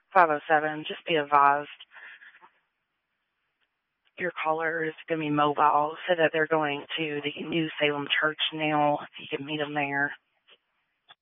507. Just be advised your caller is going to be mobile, so that they're going to the New Salem Church now. If you can meet them there.